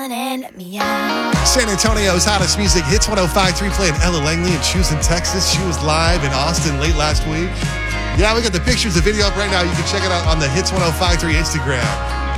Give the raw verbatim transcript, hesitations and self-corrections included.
San Antonio's hottest music, Hits one oh five point three, playing Ella Langley and Shoes in Texas. She was live in Austin late last week. Yeah, we got the pictures, the video up right now. You can check it out on the Hits one oh five point three Instagram.